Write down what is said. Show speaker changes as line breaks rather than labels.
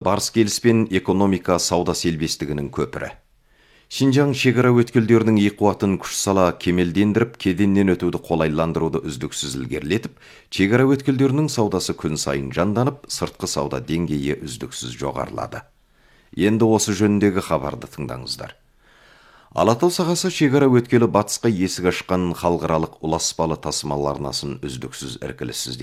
барыс келіс пен экономика сауда селбестігінің көпірі. Шинжаң шекара өткелдерінің қуатын күш сала кемелдендіріп, кеденнен өтуді қолайландыруды үздіксіз ілгерілетіп, шекара өткелдерінің саудасы күн сайын жанданып, сыртқы сауда деңгейі үздіксіз жоғарылады. Енді осы жөніндегі хабарды тыңдаңыздар. Алатау сағасы шекара өткелі батысқа есік ашқан халықаралық ұласпалы тасымал арнасын үздіксіз іркіліссіз